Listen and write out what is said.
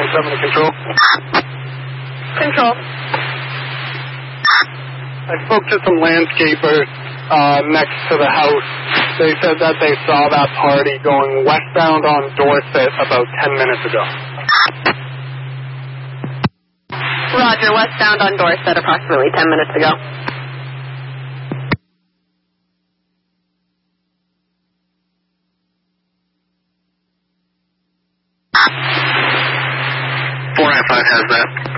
7 to control. Control. I spoke to some landscapers next to the house. They said that they saw that party going westbound on Dorset about 10 minutes ago. Roger, westbound on Dorset approximately 10 minutes ago. Four and 5 has that.